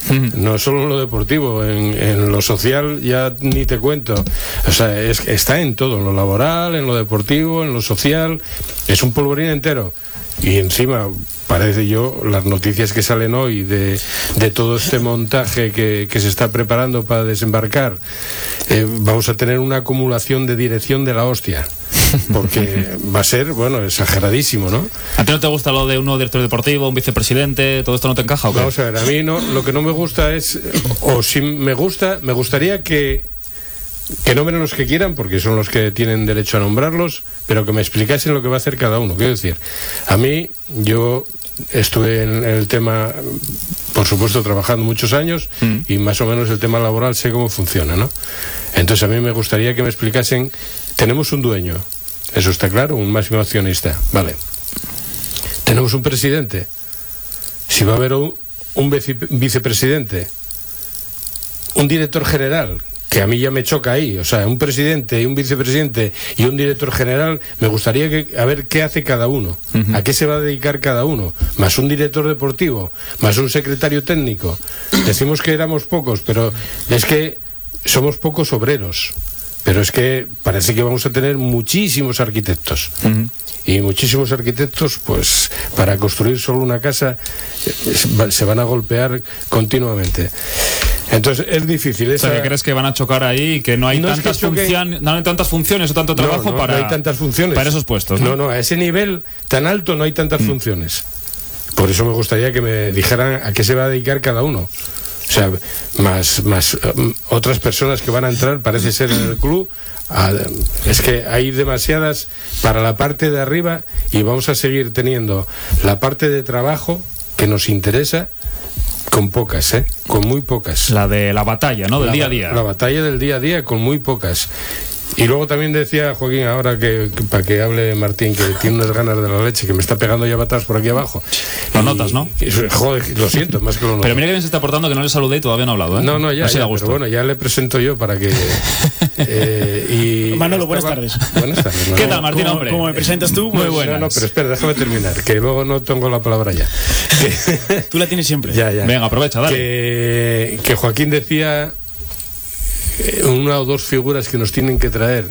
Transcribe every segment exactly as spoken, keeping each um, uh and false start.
no solo en lo deportivo, en, en lo social ya ni te cuento. O sea, es, está en todo, en lo laboral, en lo deportivo, en lo social, es un polvorín entero. Y encima, parece yo, las noticias que salen hoy de, de todo este montaje que, que se está preparando para desembarcar, eh, vamos a tener una acumulación de dirección de la hostia. Porque va a ser, bueno, exageradísimo, ¿no? ¿A ti no te gusta lo de un nuevo director deportivo, un vicepresidente? ¿Todo esto no te encaja o qué? Vamos a ver, a mí no, lo que no me gusta es, o si me gusta, me gustaría que que nombren los que quieran, porque son los que tienen derecho a nombrarlos, pero que me explicasen lo que va a hacer cada uno. Quiero decir, a mí, yo estuve en el tema, por supuesto, trabajando muchos años, mm. y más o menos el tema laboral sé cómo funciona, ¿no? Entonces a mí me gustaría que me explicasen. Tenemos un dueño, eso está claro, un máximo accionista, vale. Tenemos un presidente. Si va a haber un, un vice, vicepresidente, un director general, que a mí ya me choca ahí, o sea, un presidente y un vicepresidente y un director general, me gustaría que, a ver qué hace cada uno, uh-huh. a qué se va a dedicar cada uno, más un director deportivo, más un secretario técnico. Decimos que éramos pocos, pero es que somos pocos obreros, pero es que parece que vamos a tener muchísimos arquitectos. Uh-huh. Y muchísimos arquitectos, pues para construir solo una casa se van a golpear continuamente. Entonces es difícil. Esa... O sea, ¿que crees que van a chocar ahí y que no hay, no tantas, es que choque... función... no hay tantas funciones o tanto trabajo no, no, para... no hay tantas funciones. Para esos puestos? No, no, no, a ese nivel tan alto no hay tantas mm. funciones. Por eso me gustaría que me dijeran a qué se va a dedicar cada uno. O sea, más, más um, otras personas que van a entrar, parece ser, en el club. A, es que hay demasiadas para la parte de arriba y vamos a seguir teniendo la parte de trabajo que nos interesa con pocas, ¿eh? Con muy pocas. La de la batalla, ¿no? Del la, día a día. La batalla del día a día con muy pocas. Y luego también decía Joaquín, ahora que, que para que hable Martín, que tiene unas ganas de la leche, que me está pegando ya batadas por aquí abajo. Lo y, notas, ¿no? Y, joder, lo siento, más que lo noto. Pero mira que bien se está portando, que no le saludé y todavía no ha hablado, ¿eh? No, no, ya, ya pero bueno, ya le presento yo para que... eh, y Manolo, buenas tardes. Buenas tardes, Manolo. ¿Qué tal, Martín, ¿Cómo, hombre? ¿Cómo me presentas tú? Muy buenas. No, no, pero espera, déjame terminar, que luego no tengo la palabra ya. Tú la tienes siempre. Ya, ya. Venga, aprovecha, dale. Que, que Joaquín decía una o dos figuras que nos tienen que traer.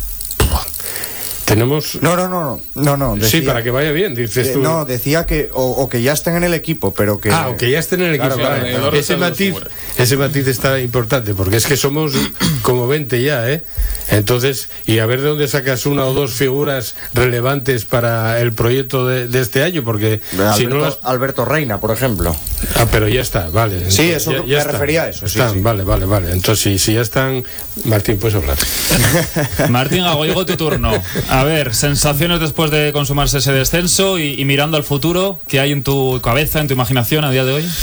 Tenemos... No, no, no, no, no. Decía, sí, para que vaya bien, dices tú. Eh, no, decía que o, o que ya estén en el equipo, pero que... Ah, o que ya estén en el equipo. Claro, claro, claro. Ese matiz, ese matiz está importante, porque es que somos como veinte ya, ¿eh? Entonces, y a ver de dónde sacas una o dos figuras relevantes para el proyecto de, de este año, porque Alberto, si no las... Alberto Reina, por ejemplo. Ah, pero ya está, vale. Entonces, sí, eso ya, me ya refería a eso. Sí, están, sí. Vale, vale, vale. Entonces, si, si ya están... Martín, puedes hablar. Martín Gago, llegó tu turno. A ver, sensaciones después de consumarse ese descenso y, y mirando al futuro, ¿qué hay en tu cabeza, en tu imaginación a día de hoy?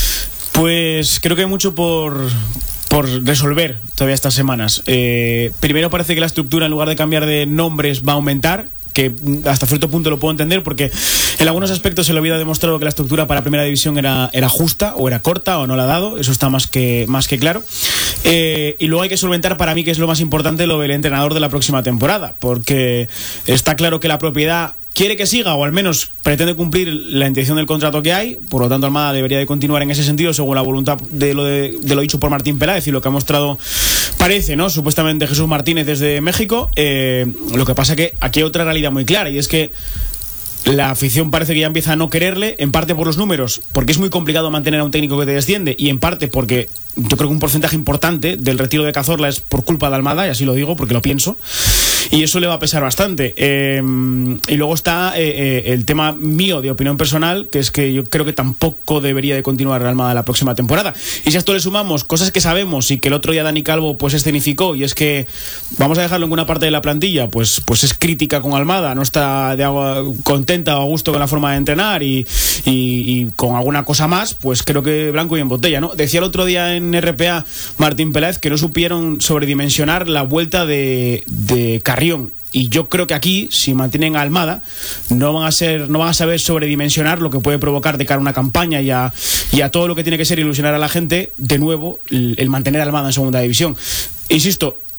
Pues creo que hay mucho por... por resolver todavía estas semanas. Eh, primero parece que la estructura, en lugar de cambiar de nombres, va a aumentar, que hasta cierto punto lo puedo entender, porque en algunos aspectos se le había demostrado que la estructura para Primera División era, era justa, o era corta, o no la ha dado. Eso está más que, más que claro. Eh, y luego hay que solventar, para mí, que es lo más importante, lo del entrenador de la próxima temporada, porque está claro que la propiedad quiere que siga, o al menos pretende cumplir la intención del contrato que hay. Por lo tanto, Almada debería de continuar en ese sentido, según la voluntad de lo, de, de lo dicho por Martín Peláez y lo que ha mostrado, parece, ¿no?, supuestamente Jesús Martínez desde México. Eh, lo que pasa que aquí hay otra realidad muy clara, y es que la afición parece que ya empieza a no quererle, en parte por los números, porque es muy complicado mantener a un técnico que te desciende, y en parte porque yo creo que un porcentaje importante del retiro de Cazorla es por culpa de Almada, y así lo digo porque lo pienso, y eso le va a pesar bastante. Eh, y luego está eh, eh, el tema mío de opinión personal, que es que yo creo que tampoco debería de continuar Almada la próxima temporada. Y si a esto le sumamos cosas que sabemos y que el otro día Dani Calvo pues escenificó, y es que, vamos a dejarlo en una parte de la plantilla, pues, pues es crítica con Almada, no está de agua, contenta o a gusto con la forma de entrenar, y, y, y con alguna cosa más, pues creo que blanco y en botella, ¿no? Decía el otro día en R P A Martín Peláez que no supieron sobredimensionar la vuelta de, de Carrión. Y yo creo que aquí, si mantienen a Almada, no van a ser, no van a saber sobredimensionar lo que puede provocar de cara a una campaña y a, y a todo lo que tiene que ser ilusionar a la gente, de nuevo, el, el mantener a Almada en segunda división. Insisto,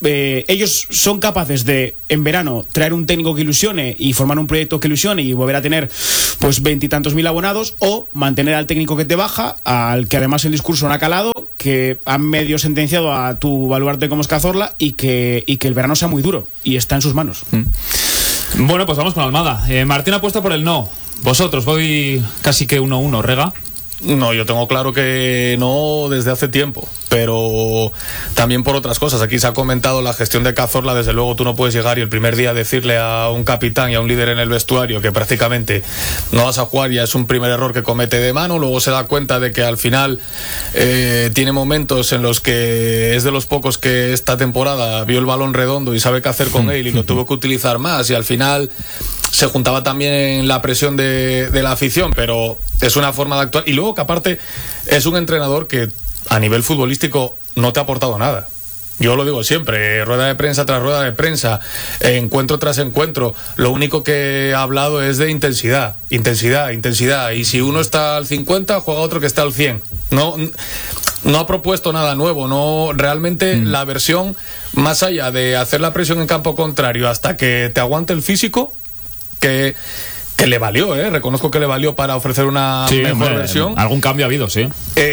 eh, ellos son capaces de, en verano, traer un técnico que ilusione y formar un proyecto que ilusione y volver a tener pues veintitantos mil abonados, o mantener al técnico que te baja, al que además el discurso no ha calado, que ha medio sentenciado a tu baluarte como es Cazorla, y que, y que el verano sea muy duro, y está en sus manos. Mm. Bueno, pues vamos con Almada. eh, Martín apuesta por el no. Vosotros, voy casi que uno uno. Rega. No, yo tengo claro que no desde hace tiempo, pero también por otras cosas. Aquí se ha comentado la gestión de Cazorla. Desde luego tú no puedes llegar y el primer día decirle a un capitán y a un líder en el vestuario que prácticamente no vas a jugar, ya es un primer error que comete de mano. Luego se da cuenta de que al final eh, tiene momentos en los que es de los pocos que esta temporada vio el balón redondo y sabe qué hacer con él y lo tuvo que utilizar más, y al final se juntaba también la presión de, de la afición, pero es una forma de actuar. Y luego que aparte es un entrenador que a nivel futbolístico no te ha aportado nada. Yo lo digo siempre, rueda de prensa tras rueda de prensa, encuentro tras encuentro, lo único que ha hablado es de intensidad, intensidad, intensidad, y si uno está al cincuenta, juega otro que está al cien. No, no ha propuesto nada nuevo, no, realmente mm. la versión, más allá de hacer la presión en campo contrario hasta que te aguante el físico, que, que le valió, ¿eh? Reconozco que le valió para ofrecer una sí, mejor hombre, versión. Algún cambio ha habido, sí.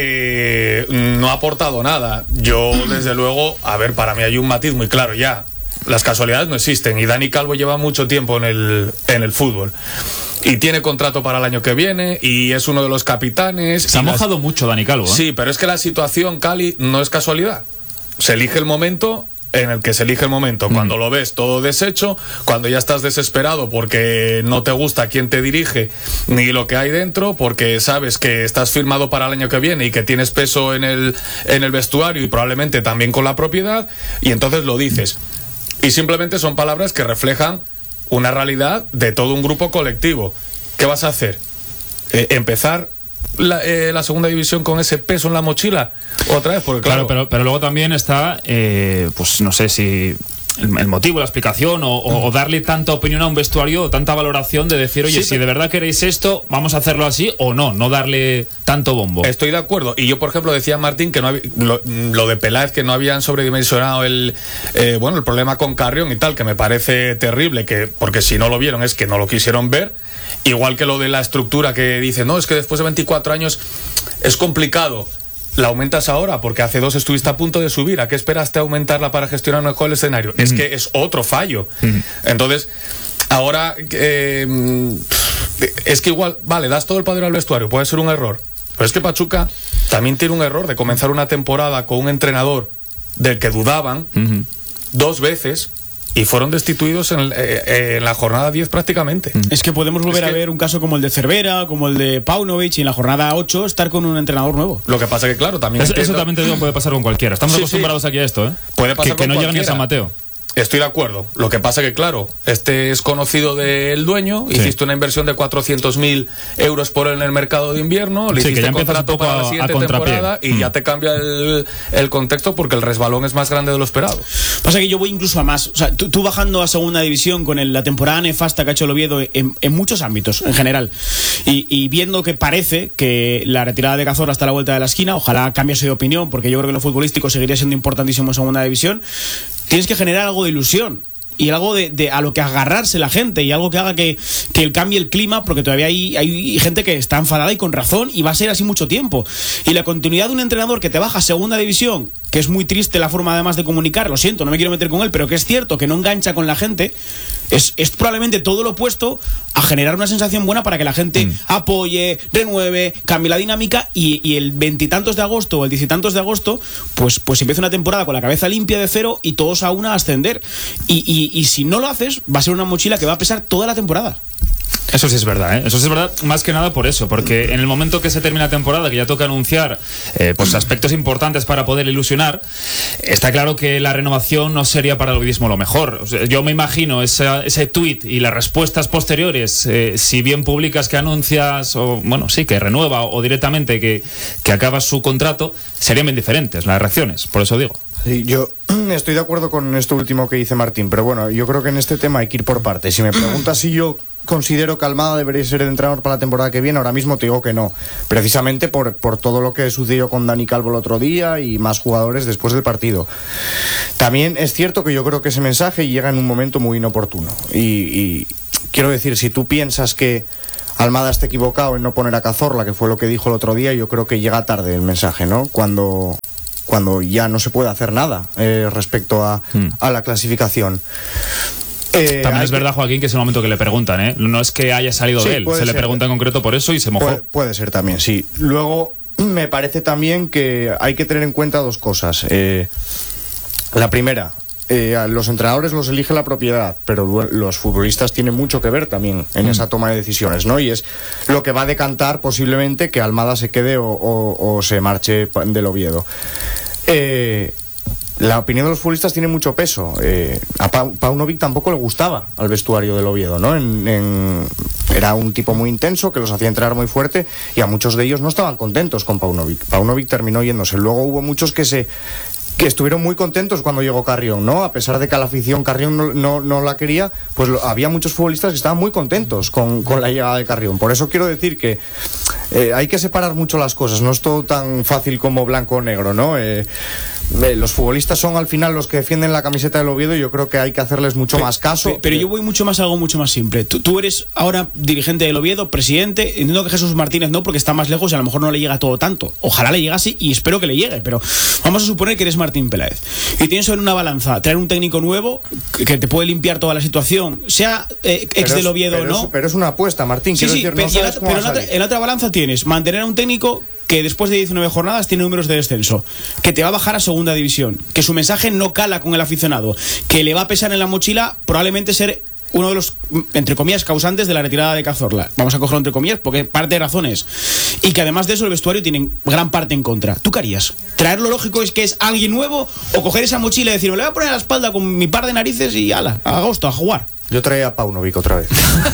Eh, no ha aportado nada. Yo, desde luego, a ver, para mí hay un matiz muy claro ya. Las casualidades no existen, y Dani Calvo lleva mucho tiempo en el, en el fútbol. Y tiene contrato para el año que viene, y es uno de los capitanes. Se ha mojado las... mucho Dani Calvo, ¿eh? Sí, pero es que la situación, Cali, no es casualidad. Se elige el momento en el que se elige el momento, cuando lo ves todo deshecho, cuando ya estás desesperado porque no te gusta quién te dirige ni lo que hay dentro, porque sabes que estás firmado para el año que viene y que tienes peso en el, en el vestuario y probablemente también con la propiedad, y entonces lo dices. Y simplemente son palabras que reflejan una realidad de todo un grupo colectivo. ¿Qué vas a hacer? Eh, empezar La, eh, la segunda división con ese peso en la mochila otra vez, porque claro, claro pero, pero luego también está eh, pues no sé si el, el motivo, la explicación o, o, o darle tanta opinión a un vestuario, o tanta valoración de decir, oye, sí, si de verdad queréis esto, vamos a hacerlo así, o no, no darle tanto bombo. Estoy de acuerdo, y yo por ejemplo decía Martín que no había, lo, lo de Peláez, que no habían sobredimensionado el eh, bueno, el problema con Carrión y tal, que me parece terrible, que porque si no lo vieron es que no lo quisieron ver. Igual que lo de la estructura, que dice, no, es que después de veinticuatro años es complicado. La aumentas ahora porque hace dos estuviste a punto de subir. ¿A qué esperaste aumentarla para gestionar mejor el escenario? Mm-hmm. Es que es otro fallo. Mm-hmm. Entonces, ahora eh, es que igual, vale, das todo el poder al vestuario, puede ser un error. Pero es que Pachuca también tiene un error de comenzar una temporada con un entrenador del que dudaban mm-hmm. dos veces. Y fueron destituidos en, eh, en la jornada diez prácticamente. Es que podemos volver es que, a ver un caso como el de Cervera, como el de Paunovic, y en la jornada ocho estar con un entrenador nuevo. Lo que pasa que, claro, también... Es, eso también te digo, puede pasar con cualquiera. Estamos sí, acostumbrados sí. aquí a esto, ¿eh? Puede pasar que, con que no cualquiera. lleguen a San Mateo. Estoy de acuerdo. Lo que pasa que, claro, este es conocido del dueño, sí. hiciste una inversión de cuatrocientos mil euros por él en el mercado de invierno, le sí, hiciste que ya contrato para la siguiente temporada y mm. ya te cambia el, el contexto porque el resbalón es más grande de lo esperado. Pasa que yo voy incluso a más. O sea, tú, tú bajando a segunda división con el, la temporada nefasta que ha hecho el Oviedo en, en muchos ámbitos, en general, y, y viendo que parece que la retirada de Cazorla está a la vuelta de la esquina, ojalá cambiase de opinión, porque yo creo que lo futbolístico seguiría siendo importantísimo en segunda división, tienes que generar algo de ilusión. Y algo de, de a lo que agarrarse la gente, y algo que haga que, que cambie el clima, porque todavía hay, hay gente que está enfadada y con razón, y va a ser así mucho tiempo. Y la continuidad de un entrenador que te baja a segunda división, que es muy triste la forma además de comunicar, lo siento, no me quiero meter con él, pero que es cierto que no engancha con la gente, es, es probablemente todo lo opuesto a generar una sensación buena para que la gente mm. apoye, renueve, cambie la dinámica, y, y el veintitantos de agosto o el diez y tantos de agosto, pues, pues empieza una temporada con la cabeza limpia de cero y todos a una a ascender. Y, y Y si no lo haces, va a ser una mochila que va a pesar toda la temporada. Eso sí es verdad, ¿eh? Eso sí es verdad, más que nada por eso, porque en el momento que se termina la temporada, que ya toca anunciar eh, pues aspectos importantes para poder ilusionar, está claro que la renovación no sería para el ovidismo lo mejor. O sea, yo me imagino ese, ese tuit y las respuestas posteriores, eh, si bien publicas que anuncias, o bueno, sí, que renueva, o directamente que, que acaba su contrato, serían bien diferentes las reacciones, por eso digo. Sí, yo estoy de acuerdo con esto último que dice Martín, pero bueno, yo creo que en este tema hay que ir por partes. Si me preguntas si yo considero que Almada debería ser el entrenador para la temporada que viene, ahora mismo te digo que no, precisamente por, por todo lo que sucedió con Dani Calvo el otro día y más jugadores después del partido. También es cierto que yo creo que ese mensaje llega en un momento muy inoportuno y, y quiero decir, si tú piensas que Almada está equivocado en no poner a Cazorla, que fue lo que dijo el otro día, yo creo que llega tarde el mensaje, ¿no? Cuando, cuando ya no se puede hacer nada eh, respecto a, hmm. a la clasificación. Eh, También es verdad, Joaquín, que es el momento que le preguntan, ¿eh? No es que haya salido sí, de él, se ser. le pregunta en concreto por eso y se mojó. Puede, puede ser también, sí. Luego, me parece también que hay que tener en cuenta dos cosas. Eh, la primera, eh, a los entrenadores los elige la propiedad, pero los futbolistas tienen mucho que ver también en mm. esa toma de decisiones, ¿no? Y es lo que va a decantar posiblemente que Almada se quede o, o, o se marche del Oviedo. Eh... La opinión de los futbolistas tiene mucho peso. Eh, a pa Paunovic tampoco le gustaba al vestuario del Oviedo, ¿no? En, en, era un tipo muy intenso que los hacía entrenar muy fuerte y a muchos de ellos no estaban contentos con Paunovic. Paunovic terminó yéndose. Luego hubo muchos que se que estuvieron muy contentos cuando llegó Carrión, ¿no? A pesar de que a la afición Carrión no, no, no la quería, pues lo, había muchos futbolistas que estaban muy contentos con, con la llegada de Carrión. Por eso quiero decir que eh, hay que separar mucho las cosas. No es todo tan fácil como blanco o negro, ¿no? Eh, Eh, los futbolistas son al final los que defienden la camiseta del Oviedo y yo creo que hay que hacerles mucho pero, más caso. Pero, pero yo voy mucho más a algo mucho más simple. Tú, tú eres ahora dirigente del Oviedo, presidente. Entiendo que Jesús Martínez no, porque está más lejos y a lo mejor no le llega todo tanto. Ojalá le llegase y espero que le llegue, pero vamos a suponer que eres Martín Peláez y tienes sobre una balanza traer un técnico nuevo que te puede limpiar toda la situación, sea eh, ex pero del Oviedo o no. Es, pero es una apuesta, Martín. Sí, sí, decir, pero, no en, la, pero en, la otra, en la otra balanza tienes mantener a un técnico que después de diecinueve jornadas tiene números de descenso, que te va a bajar a segunda división, que su mensaje no cala con el aficionado, que le va a pesar en la mochila probablemente ser uno de los, entre comillas, causantes de la retirada de Cazorla. Vamos a cogerlo entre comillas porque parte de razones. Y que además de eso el vestuario tiene gran parte en contra. ¿Tú qué harías? ¿Traer lo lógico es que es alguien nuevo o coger esa mochila y decir, me le voy a poner a la espalda con mi par de narices y ala, a agosto, a jugar? Yo traía a Paunovic otra vez.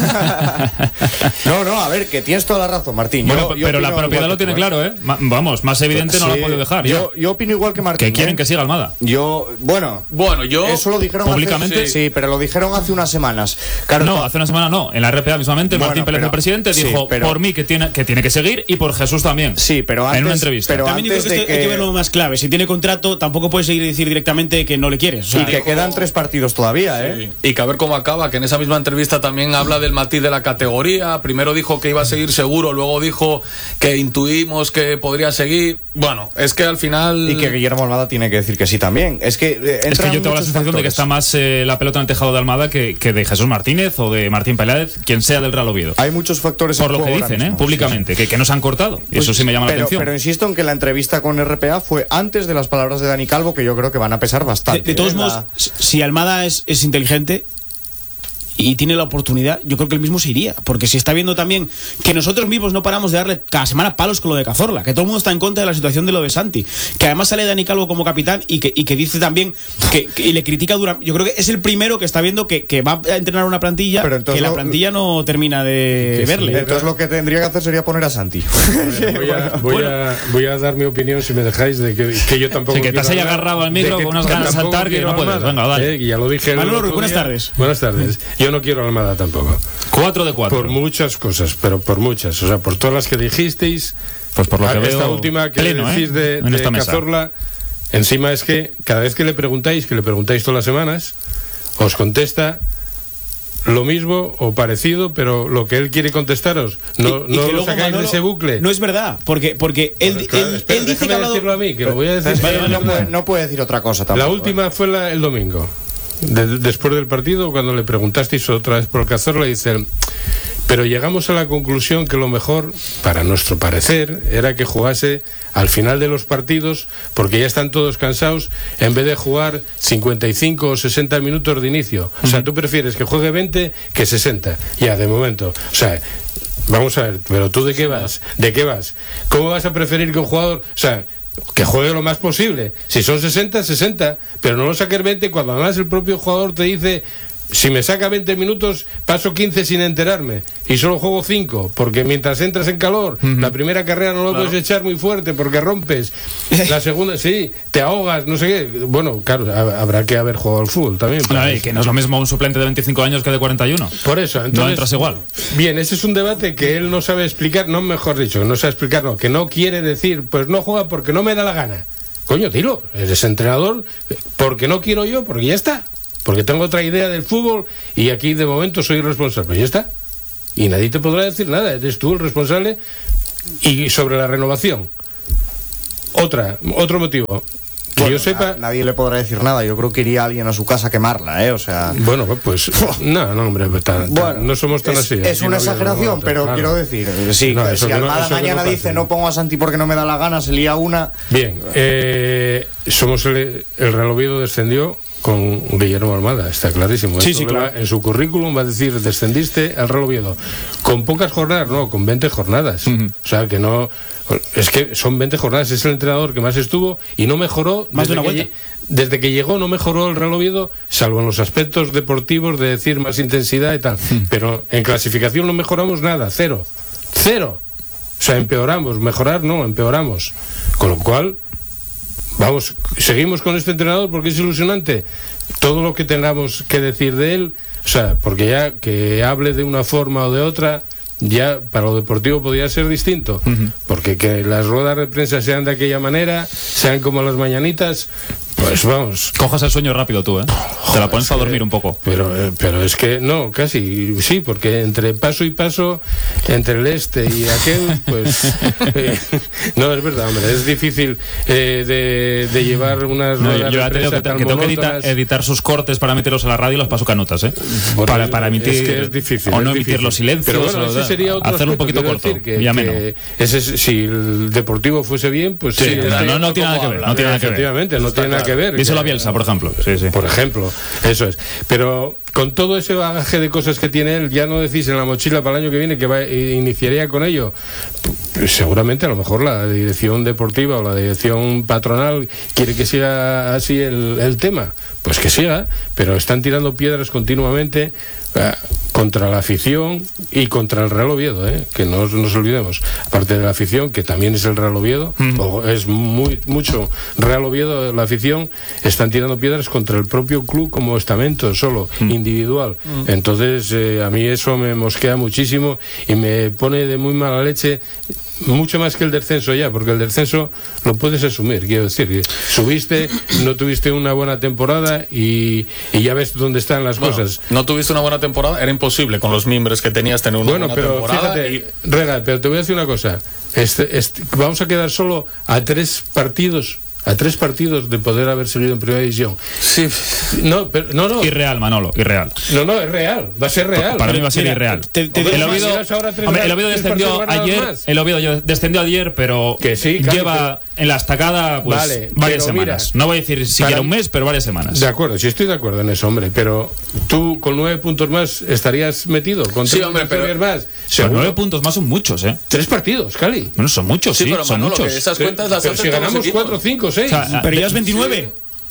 No, no, a ver, que tienes toda la razón, Martín. Bueno, yo, yo pero la propiedad lo tiene tú, claro, ¿eh? Vamos, más evidente no sí, lo ha podido dejar. Yo, yo opino igual que Martín. Que quieren ¿eh? que siga Almada. Yo, bueno, bueno, yo eso lo dijeron públicamente. Hace, sí, sí, pero lo dijeron hace unas semanas. Claro, no, hace una semana no. En la R P A mismamente, bueno, Martín Pérez, el presidente, sí, dijo pero, por mí que tiene, que tiene que seguir y por Jesús también. Sí, pero antes, en una entrevista. Pero también yo creo que, esto que hay que verlo más clave. Si tiene contrato, tampoco puedes seguir y decir directamente que no le quieres. O sea, y que quedan tres partidos todavía, ¿eh? Sí. Y que a ver cómo acaba, que en esa misma entrevista también habla del matiz de la categoría. Primero dijo que iba a seguir seguro, luego dijo que intuimos que podría seguir. Bueno, es que al final. Y que Guillermo Almada tiene que decir que sí también. Es que, eh, es que yo tengo la sensación factores. de que está más eh, la pelota en el tejado de Almada que, que de Jesús Martínez o de Martín Peláez, quien sea del Real Oviedo. Hay muchos factores por lo que dicen, ¿eh? Públicamente, sí, sí. Que, que nos han cortado. Y pues, eso sí me llama pero, la atención. Pero insisto en que la entrevista con R P A fue antes de las palabras de Dani Calvo, que yo creo que van a pesar bastante. De, de todos ¿eh? modos, la... si Almada es, es inteligente y tiene la oportunidad, yo creo que él mismo se iría, porque si está viendo también que nosotros mismos no paramos de darle cada semana palos con lo de Cazorla, que todo el mundo está en contra de la situación de lo de Santi, que además sale Dani Calvo como capitán y que, y que dice también que, que y le critica durante, yo creo que es el primero que está viendo que, que va a entrenar una plantilla que la plantilla no termina de verle. Sí, entonces lo que tendría que hacer sería poner a Santi. Bueno, voy, a, voy, bueno. a, voy a dar mi opinión, si me dejáis, de que, que yo tampoco. Sí, que te has ahí agarrado al micro con unas ganas de saltar que no puedes. Venga, dale. Eh, ya lo dije. Manolo, buenas tardes. Buenas tardes. Yo no quiero Almada tampoco. Tampoco. Cuatro de cuatro. Por muchas cosas, pero por muchas. O sea, por todas las que dijisteis. Pues por lo que esta veo última que pleno, decís ¿eh? de, de Cazorla. Encima es que cada vez que le preguntáis, que le preguntáis todas las semanas, os contesta lo mismo o parecido, pero lo que él quiere contestaros no, y, y no lo sacáis Manolo, de ese bucle. No es verdad, porque porque él, bueno, claro, él, espera, él dice que ha hablado... decirlo a mí, que lo voy a decir. Vale, no, puede, no puede decir otra cosa tampoco. La última ¿eh? fue la, el domingo. De, después del partido, cuando le preguntasteis otra vez por Cazorla, dicen, pero llegamos a la conclusión que lo mejor, para nuestro parecer, era que jugase al final de los partidos, porque ya están todos cansados, en vez de jugar cincuenta y cinco o sesenta minutos de inicio. O sea, tú prefieres que juegue veinte que sesenta, ya, de momento. O sea, vamos a ver, pero tú de qué vas, de qué vas, ¿cómo vas a preferir que un jugador, o sea, que juegue lo más posible? Si son sesenta, sesenta, pero no lo saques veinte cuando además el propio jugador te dice si me saca veinte minutos, paso quince sin enterarme y solo juego cinco, porque mientras entras en calor, uh-huh. la primera carrera no lo claro. puedes echar muy fuerte porque rompes, la segunda, sí, te ahogas, no sé qué. Bueno, claro, habrá que haber jugado al fútbol también. Claro, y que no es lo mismo un suplente de veinticinco años que de cuarenta y uno. Por eso, entonces, no entras igual. Bien, ese es un debate que él no sabe explicar, no mejor dicho, que no sabe explicar, no, que no quiere decir, pues no juega porque no me da la gana. Coño, dilo, eres entrenador, porque no quiero yo, porque ya está. Porque tengo otra idea del fútbol y aquí de momento soy responsable. Pues ya está. Y nadie te podrá decir nada. Eres tú el responsable. Y sobre la renovación, otra, otro motivo. Que bueno, yo sepa. Nadie le podrá decir nada. Yo creo que iría alguien a su casa a quemarla, ¿eh? O sea. Bueno, pues. no, no, hombre. Tan, bueno, tan, no somos tan es, así. Es una no exageración, pero claro. quiero decir. Sí, no, si Almada no, mañana no dice no pongo a Santi porque no me da la gana, se lía una. Bien, eh, somos el, el Real Oviedo descendió con Guillermo Almada, está clarísimo. Sí, sí, claro. Va, en su currículum va a decir, descendiste al Real Oviedo. Con pocas jornadas, no, con veinte jornadas. Uh-huh. O sea, que no... Es que son veinte jornadas, es el entrenador que más estuvo y no mejoró... Más de una vuelta. Que, desde que llegó no mejoró el Real Oviedo, salvo en los aspectos deportivos, de decir más intensidad y tal. Uh-huh. Pero en clasificación no mejoramos nada, cero. Cero. O sea, empeoramos, mejorar no, empeoramos. Con lo cual... Vamos, seguimos con este entrenador porque es ilusionante. Todo lo que tengamos que decir de él, o sea, porque ya que hable de una forma o de otra, ya para lo deportivo podría ser distinto. Uh-huh. Porque que las ruedas de prensa sean de aquella manera, sean como las mañanitas, pues vamos. Cojas el sueño rápido tú, ¿eh? Joder, te la pones a dormir un poco. Pero, pero es que no, casi, sí, porque entre paso y paso, entre el este y aquel, pues. eh, no, es verdad, hombre, es difícil eh, de, de llevar unas no, ruedas yo de prensa que, tan que tengo que editar, monótonas. editar sus cortes para meterlos a la radio y los paso canutas, ¿eh? Bueno, para, para emitir. Es que es difícil. O no es emitir difícil. los silencios. Pero bueno, ese sería otro hacerlo un poquito corto. Decir, que, y ameno. Que ese, si el deportivo fuese bien, pues sí. sí, no, no, no tiene nada que ver. No tiene nada que ver. Efectivamente, no tiene nada que ver. Díselo a Bielsa, por ejemplo. Sí, sí. Por ejemplo, eso es. Pero con todo ese bagaje de cosas que tiene él, ya no decís en la mochila para el año que viene que va, iniciaría con ello. Pues seguramente a lo mejor la dirección deportiva o la dirección patronal quiere que siga así el, el tema. Pues que siga, pero están tirando piedras continuamente eh, contra la afición y contra el Real Oviedo, eh, que no nos olvidemos. Aparte de la afición, que también es el Real Oviedo, mm. o es muy mucho Real Oviedo, la afición, están tirando piedras contra el propio club como estamento, solo, mm. individual. Mm. Entonces, eh, a mí eso me mosquea muchísimo y me pone de muy mala leche. Mucho más que el descenso ya, porque el descenso lo puedes asumir, quiero decir, subiste, no tuviste una buena temporada y, y ya ves dónde están las bueno, cosas. No tuviste una buena temporada, era imposible con los miembros que tenías tener una bueno, buena pero temporada. Fíjate, y... Rega, pero te voy a decir una cosa, este, este, vamos a quedar solo a tres partidos. A tres partidos de poder haber salido en primera división. Sí. No, pero, no, no. Irreal, Manolo, irreal. No, no, es real. Va a ser real. Para, para mí va a ser Mira, irreal. Te, te, te, el Oviedo, hombre, el Oviedo descendió ayer. El Oviedo descendió ayer, pero que sí, claro, lleva pero, en la estacada pues, vale, varias semanas. Mira, no voy a decir siquiera para, un mes, pero varias semanas. De acuerdo, sí estoy de acuerdo en eso, hombre. Pero tú con nueve puntos más estarías metido. Con sí, hombre, pero más. Pero nueve puntos más son muchos, ¿eh? Tres partidos, Cali. Bueno, son muchos, sí, sí pero son Manolo, muchos. Que esas cuentas las pero si ganamos cuatro, cinco, seis. O sea, pero ya es veintinueve.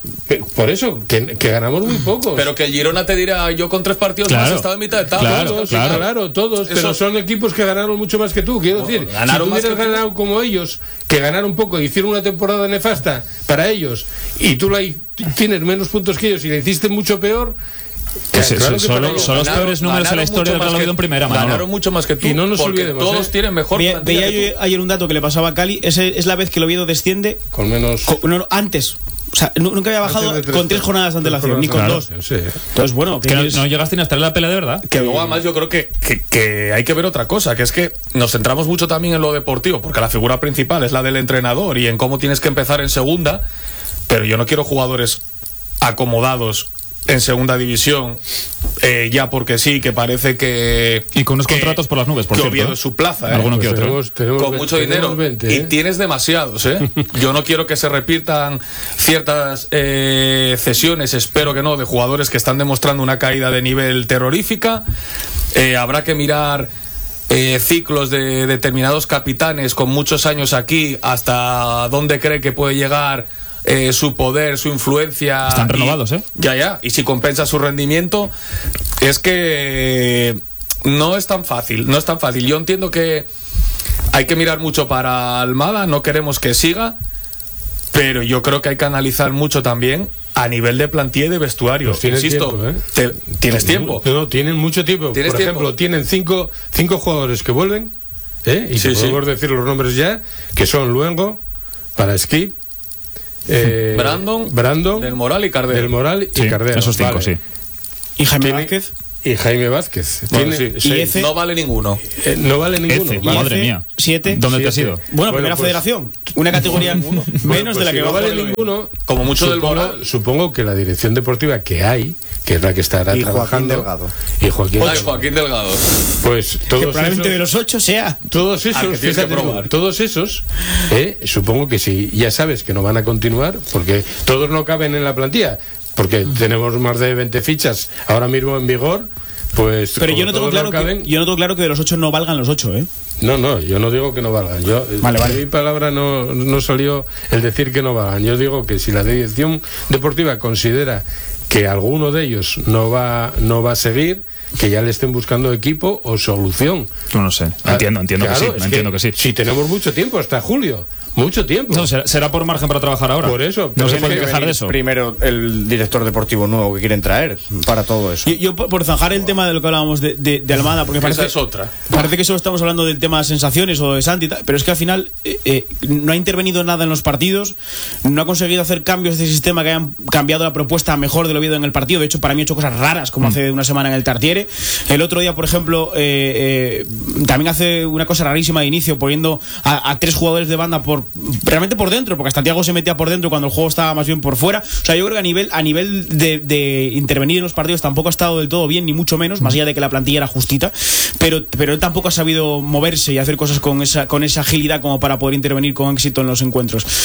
Por eso, que, que ganamos muy pocos. Pero que el Girona te dirá, yo con tres partidos claro, más estaba en mitad de tabla. Claro, todos, claro. claro, todos. Eso, pero son equipos que ganaron mucho más que tú. Quiero no, decir, ganaron si tú hubieras ganado tú. como ellos, que ganaron un poco, hicieron una temporada nefasta para ellos, y tú la tienes menos puntos que ellos y le hiciste mucho peor. Pues claro son, son, son los peores números en la historia del Real Oviedo en primera mano. Ganaron mucho más que tú. Y no nos porque olvidemos, todos ¿eh? tienen mejor. Veía, veía yo ayer un dato que le pasaba a Cali. Ese es la vez que el Oviedo desciende. Con menos. Con, no, no, antes. O sea, nunca había bajado tres, con tres jornadas de antelación, ni con claro, dos. Sí. Entonces, bueno, que no, no llegaste ni a estar en la pelea de verdad. Que luego, además, yo creo que, que, que hay que ver otra cosa, que es que nos centramos mucho también en lo deportivo, porque la figura principal es la del entrenador y en cómo tienes que empezar en segunda, pero yo no quiero jugadores acomodados en segunda división, eh, ya porque sí, que parece que... Y con unos que, contratos por las nubes, por que cierto. Oviedo es su plaza, ¿eh? Alguno que pues otro. Tenemos, tenemos, con mucho dinero. veinte, ¿eh? Y tienes demasiados, ¿eh? Yo no quiero que se repitan ciertas eh, cesiones, espero que no, de jugadores que están demostrando una caída de nivel terrorífica. Eh, habrá que mirar... Eh, ciclos de determinados capitanes con muchos años aquí, hasta dónde cree que puede llegar eh, su poder, su influencia. Están y, renovados, ¿eh? Ya, ya. Y si compensa su rendimiento, es que no es tan fácil, no es tan fácil. Yo entiendo que hay que mirar mucho para Almada, no queremos que siga, pero yo creo que hay que analizar mucho también a nivel de plantilla y de vestuario. Pues tienes Insisto, tiempo, ¿eh? te- tienes tiempo. No, no, tienen mucho tiempo. Por ¿Tienes ejemplo, tiempo? tienen cinco, cinco jugadores que vuelven, ¿eh? Y Sí, si sí. podemos decir los nombres ya, que son Luengo, para Skip, eh, Brandon, Brandon, Del Moral y Cardero. Del Moral y Sí, Cardero. esos cinco, Vale. sí. Y Jaime Tiene- Vázquez. Y Jaime Vázquez. Bueno, Tiene sí, y seis. Eze- No vale ninguno. Eh, no vale ninguno. Eze, Vale. madre Ece, mía. siete. ¿Dónde te has Siete. ido? Bueno, Bueno, primera pues- federación. Una categoría menos Bueno, pues de la si que no va a vale jugar el ninguno, Como mucho del supongo, Moral. supongo que la dirección deportiva que hay, que es la que estará Y Joaquín trabajando, Delgado. y Joaquín, Ay, Joaquín Delgado. pues Que todos probablemente esos, de los ocho sea. todos esos, Al que tienes que fíjate tú, probar. todos esos, eh, supongo que sí, ya sabes que no van a continuar, porque todos no caben en la plantilla, porque tenemos más de veinte fichas ahora mismo en vigor. Pues Pero como yo no tengo todos claro caben, que yo no tengo claro que de los ocho no valgan los ocho, ¿eh? no, no, yo no digo que no valgan. Yo, Vale, de vale. mi palabra no, no salió el decir que no valgan. Yo digo que si la dirección deportiva considera que alguno de ellos no va, no va a seguir, que ya le estén buscando equipo o solución. No lo sé. Entiendo, entiendo Claro, que sí. es Entiendo que sí. Si tenemos mucho tiempo, hasta julio. Mucho tiempo. No, será, será por margen para trabajar ahora. Por eso, No por se eso puede hay que quejar de venir eso. Primero el director deportivo nuevo que quieren traer para todo eso. Yo, yo por por zanjar el tema de lo que hablábamos de, de- de Almada, porque parece, Esa es otra. parece que solo estamos hablando del tema de sensaciones o de Santi, y tal, pero es que al final eh, eh, no ha intervenido nada en los partidos, no ha conseguido hacer cambios de sistema que hayan cambiado la propuesta mejor de lo visto en el partido. De hecho, para mí ha hecho cosas raras, como hace una semana en el Tartiere. El otro día, por ejemplo, eh, eh, también hace una cosa rarísima de inicio, poniendo a, a tres jugadores de banda por realmente por dentro, porque hasta Thiago se metía por dentro cuando el juego estaba más bien por fuera. O sea, yo creo que a nivel, a nivel de, de intervenir en los partidos tampoco ha estado del todo bien, ni mucho menos, más allá de que la plantilla era justita, pero, pero él tampoco ha sabido moverse y hacer cosas con esa, con esa agilidad como para poder intervenir con éxito en los encuentros.